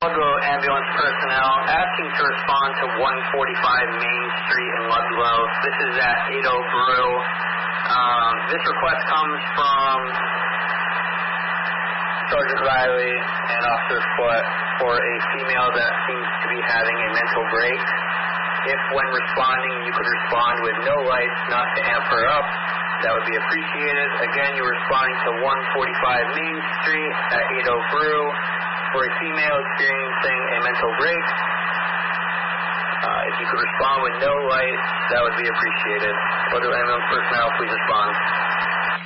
Chicago ambulance personnel asking to respond to 145 Main Street in Ludlow. This is at 80 Brew. This request comes from Sergeant Riley and Officer Foote for a female that seems to be having a mental break. If when responding you could respond with no lights, not to amp her up, that would be appreciated. Again, you're responding to 145 Main Street at 80 Brew for a female experiencing a mental break. If you could respond with no lights, that would be appreciated. Other ambulance personnel, please respond.